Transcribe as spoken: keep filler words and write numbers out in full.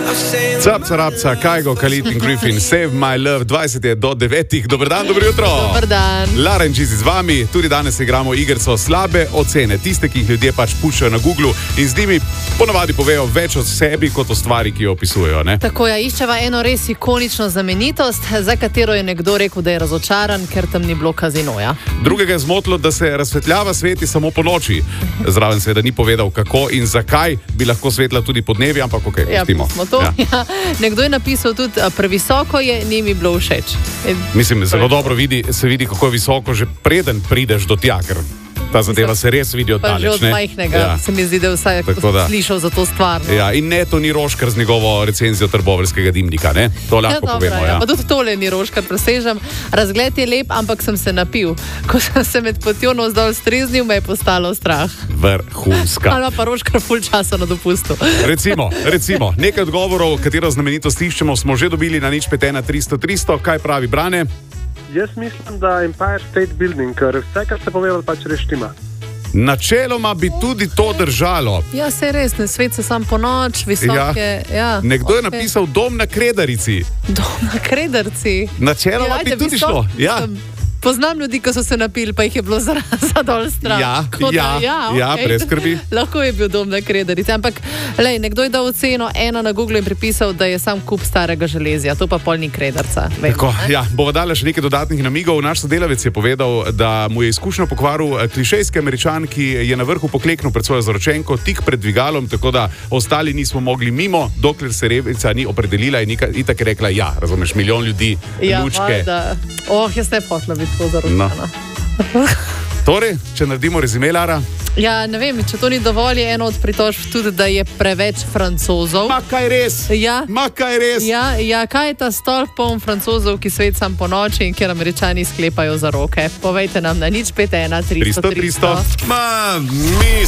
Capca, rapca, Kajgo, Khalid in Griffin, Save My Love, dvajset je do devetih. Dober dan, dobro jutro. Dobar dan. Lara in Čizi z vami, tudi danes igramo igrico slabe ocene. Tiste, ki jih ljudje pač puščajo na Googlu in z njimi ponavadi povejo več o sebi kot o stvari, ki jo opisujejo. Ne? Tako je, iščeva eno res ikonično znamenitost, za katero je nekdo rekel, da je razočaran, ker tam ni bilo kazinoja. Drugega je zmotilo, da se razsvetljava sveti samo po noči. Zraven seveda ni povedal, kako in zakaj bi lahko svetla tudi podnevi, ampak ok, pustimo. Ja, to. Ja. Ja. Nekdo je napisal tudi, previsoko je, ni mi bilo všeč. Mislim, zelo dobro vidi, se vidi, kako je visoko, že preden prideš do tja, ker ta zadeva se res vidi od daleč. Že od majhnega ja. se mi zdi, da vsaj da. slišal za to stvar. No. Ja, in ne, to ni Roškar z njegovo recenzijo trboveljskega dimnika, ne? To lahko ja, povemo. Ja. Ja. Pa tudi tole ni Roškar, presežem. Razgled je lep, ampak sem se napil. Ko sem se med potjo navzdol streznil, me je postalo strah. Vrhunska. Ali pa Roškar ful časa na dopustu. Recimo, recimo, nekaj odgovorov, katero znamenitost iščemo, smo že dobili na nič pet ena tristo tristo. Kaj pravi Brane? Jaz mislim, da Empire State Building, ker vse, kar ste povedali, pač reštima. Načeloma bi tudi to držalo. Ja, se res, ne svet se sam po noč, visoke. Ja. Ja, Nekdo okay. je napisal dom na Kredarici. Dom na Kredarici? Načeloma ja, bi tudi visok, šlo. Ja. Poznam ljudi, ko so se napili, pa jih je bilo za dol stran. Ja, Kota, ja, ja, ja okay. brez skrbi. Lahko je bil dom na Kredarici, ampak lej, nekdo je dal oceno ena na Google in pripisal, da je sam kup starega železja, to pa pol ni Kredarca. Vem, Tako, ja, bova dala še nekaj dodatnih namigov. Naš sodelavec je povedal, da mu je izkušnjo pokvaril klišejski Američan, ki je na vrhu pokleknil pred svojo zaročenko, tik pred dvigalom, tako da ostali nismo mogli mimo, dokler se Rebica ni opredelila in itak je rekla, ja, razumeš, milijon ljudi, ja, lučke. Ja, oh, jaz ne potla biti pozaročena. No. Torej, če naredimo rezime, Lara? Ja, ne vem, če to ni dovolj, je eno od pritožb tudi, da je preveč Francozov. Ma kaj res? Ja. Ma kaj res? Ja, ja, kaj je ta stolp poln Francozov, ki svet sam po noči in kjer Američani sklepajo za roke? Povejte nam na nič pet ena tristo tristo. Ma, mis.